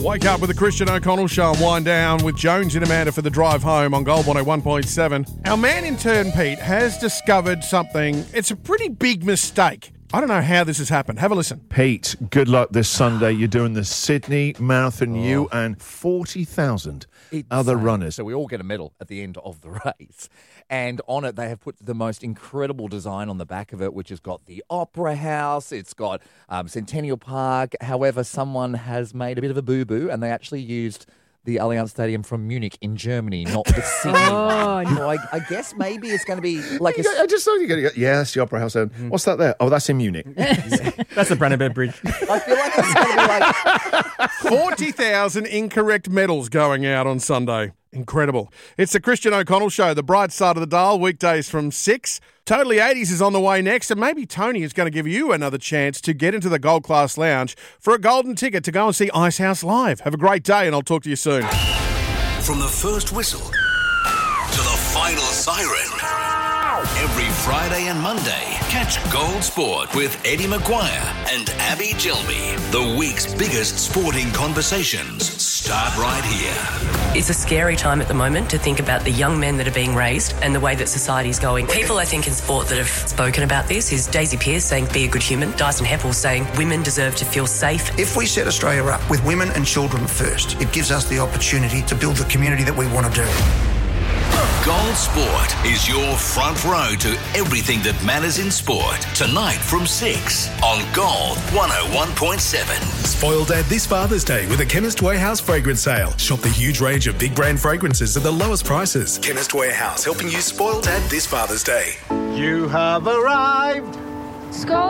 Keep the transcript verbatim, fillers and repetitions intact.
Wake up with the Christian O'Connell Show and wind down with Jones and Amanda for the drive home on Gold one oh one point seven. Our man in turn, Pete, has discovered something. It's a pretty big mistake. I don't know how this has happened. Have a listen. Pete, good luck this Sunday. You're doing the Sydney Marathon, oh. you and forty thousand other runners. So we all get a medal at the end of the race. And on it, they have put the most incredible design on the back of it, which has got the Opera House. It's got um, Centennial Park. However, someone has made a bit of a boo-boo, and they actually used the Allianz Stadium from Munich in Germany, not the Sydney Oh, one. So I, I guess maybe it's going to be like a... I just thought you go, yeah, that's the Opera House. Mm. What's that there? Oh, that's in Munich. That's the Brandenburg Bridge. I feel like it's going to be like... forty thousand incorrect medals going out on Sunday. Incredible. It's the Christian O'Connell Show, the bright side of the dial, weekdays from six. Totally eighties is on the way next, and maybe Tony is going to give you another chance to get into the Gold Class Lounge for a golden ticket to go and see Icehouse live. Have a great day, and I'll talk to you soon. From the first whistle to the final siren, every Friday and Monday, catch Gold Sport with Eddie Maguire and Abby Gilby. The week's biggest sporting conversations start right here. It's a scary time at the moment to think about the young men that are being raised and the way that society's going. People, I think, in sport that have spoken about this is Daisy Pearce saying, be a good human. Dyson Heppel saying, women deserve to feel safe. If we set Australia up with women and children first, it gives us the opportunity to build the community that we want to do. Gold Sport is your front row to everything that matters in sport. Tonight from six on Gold one oh one point seven. Spoil Dad this Father's Day with a Chemist Warehouse fragrance sale. Shop the huge range of big brand fragrances at the lowest prices. Chemist Warehouse, helping you spoil Dad this Father's Day. You have arrived. Skull